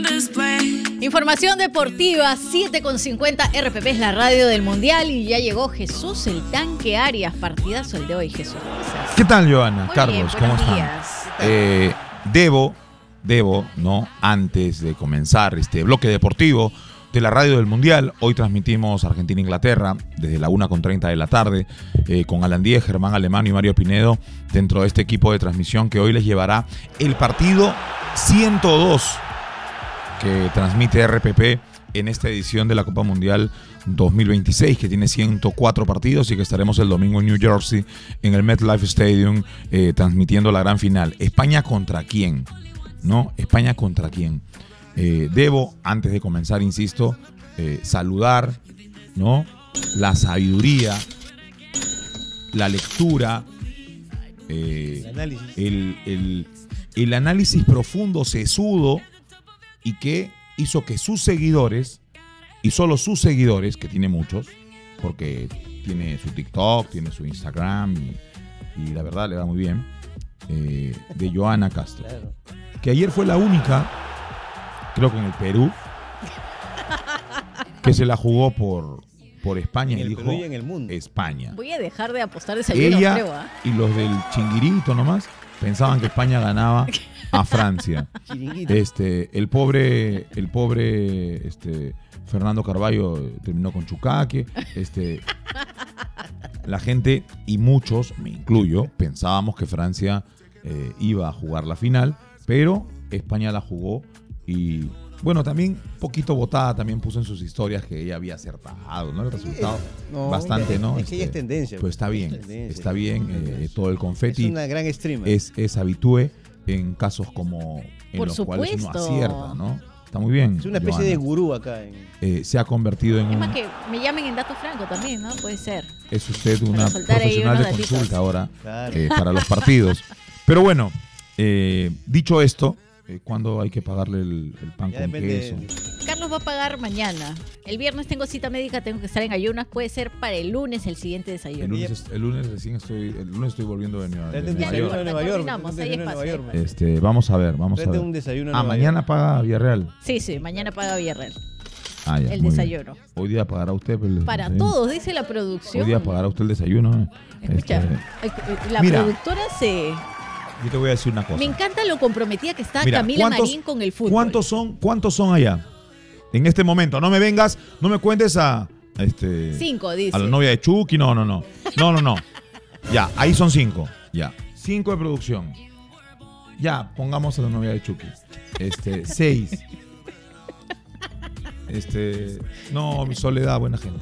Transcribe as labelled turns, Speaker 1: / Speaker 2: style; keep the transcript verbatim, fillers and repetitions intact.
Speaker 1: Información deportiva, siete con cincuenta, R P P es la radio del Mundial y ya llegó Jesús el Tanque Arias. Partidazo el de hoy, Jesús.
Speaker 2: ¿Qué tal, Joana?
Speaker 1: Muy
Speaker 2: Carlos,
Speaker 1: bien,
Speaker 2: ¿cómo están?
Speaker 1: días.
Speaker 2: Eh, debo, debo, ¿no? Antes de comenzar este bloque deportivo de la radio del Mundial, hoy transmitimos Argentina-Inglaterra desde la una con treinta de la tarde eh, con Alan Díez, Germán Alemán y Mario Pinedo dentro de este equipo de transmisión que hoy les llevará el partido ciento dos que transmite R P P en esta edición de la Copa Mundial dos mil veintiséis, que tiene ciento cuatro partidos y que estaremos el domingo en New Jersey en el MetLife Stadium eh, transmitiendo la gran final. ¿España contra quién? ¿No? ¿España contra quién? Eh, debo, antes de comenzar, insisto, eh, saludar, ¿no?, la sabiduría, la lectura, eh,
Speaker 3: el análisis.
Speaker 2: El, el, el análisis profundo, sesudo, y que hizo que sus seguidores, y solo sus seguidores, que tiene muchos, porque tiene su TikTok, tiene su Instagram, y, y la verdad le va muy bien, eh, de Joana Castro.
Speaker 3: Claro.
Speaker 2: Que ayer fue la única, creo que en el Perú, que se la jugó por, por España
Speaker 3: En
Speaker 2: y
Speaker 3: el
Speaker 2: dijo
Speaker 3: Perú y en el mundo.
Speaker 2: España.
Speaker 1: Voy a dejar de apostar desayuno,
Speaker 2: Ella
Speaker 1: creo, ¿eh?
Speaker 2: y los del chinguirito nomás pensaban que España ganaba a Francia.
Speaker 3: Chiringuito.
Speaker 2: Este, el pobre, el pobre este, Fernando Carballo terminó con Chucaque. Este, la gente, y muchos, me incluyo, pensábamos que Francia eh, iba a jugar la final, pero España la jugó y, bueno, también poquito votada, también puso en sus historias que ella había acertado, ¿no? El resultado
Speaker 3: No,
Speaker 2: bastante, ¿no?
Speaker 3: Es que ella es tendencia.
Speaker 2: Pues está bien,
Speaker 3: Es tendencia.
Speaker 2: está bien, eh, todo el
Speaker 3: Es
Speaker 2: confeti
Speaker 3: una gran streamer.
Speaker 2: es, es habitué en casos como en
Speaker 1: Por
Speaker 2: los cuales uno
Speaker 1: supuesto.
Speaker 2: acierta, ¿no? Está muy bien.
Speaker 3: Es una especie
Speaker 2: Joana.
Speaker 3: de gurú acá. En...
Speaker 2: Eh, se ha convertido en
Speaker 1: Es
Speaker 2: un...
Speaker 1: más que me llamen en datos franco también, ¿no? Puede ser.
Speaker 2: Es usted una
Speaker 1: Para soltar ahí
Speaker 2: profesional de
Speaker 1: unos datitos.
Speaker 2: consulta ahora
Speaker 3: Claro.
Speaker 2: eh, para los partidos. Pero bueno, eh, dicho esto, eh, ¿cuándo hay que pagarle el, el pan
Speaker 3: Ya
Speaker 2: con
Speaker 3: depende
Speaker 2: queso?
Speaker 3: de-
Speaker 1: Carlos va a pagar mañana. El viernes tengo cita médica, tengo que estar en ayunas. Puede ser para el lunes el siguiente desayuno.
Speaker 2: El lunes, es- el lunes recién estoy, el lunes estoy volviendo de Nueva, de
Speaker 3: Tráete un
Speaker 2: Nueva
Speaker 3: desayuno
Speaker 2: York.
Speaker 3: de Nueva York.
Speaker 1: Coordinamos,
Speaker 3: tráete un
Speaker 1: hay
Speaker 3: desayuno de Nueva
Speaker 1: espacio.
Speaker 3: York.
Speaker 2: Este, vamos a ver, vamos a
Speaker 3: Tráete
Speaker 2: ver.
Speaker 3: un desayuno de
Speaker 2: Ah,
Speaker 3: Nueva
Speaker 2: mañana
Speaker 3: York.
Speaker 2: paga Villarreal.
Speaker 1: Sí, sí, mañana paga Villarreal.
Speaker 2: Ah, ya,
Speaker 1: El
Speaker 2: muy bien.
Speaker 1: desayuno.
Speaker 2: Hoy día pagará usted el
Speaker 1: Para
Speaker 2: desayuno.
Speaker 1: todos, dice la producción.
Speaker 2: Hoy día pagará usted el desayuno. ¿eh?
Speaker 1: Escucha,
Speaker 2: Este,
Speaker 1: el- la
Speaker 2: Mira.
Speaker 1: productora se...
Speaker 2: yo te voy a decir una cosa.
Speaker 1: Me encanta lo comprometida que está
Speaker 2: Mira,
Speaker 1: Camila
Speaker 2: ¿cuántos-
Speaker 1: Marín con el fútbol.
Speaker 2: ¿Cuántos son, ¿Cuántos son allá? En este momento. No me vengas, no me cuentes a, a este,
Speaker 1: Cinco, dice.
Speaker 2: a la novia de Chucky. No, no, no. No, no, no. Ya, ahí son cinco. Ya. Cinco de producción. Ya, pongamos a la novia de Chucky. Este, seis. Este, no, mi Soledad, buena gente.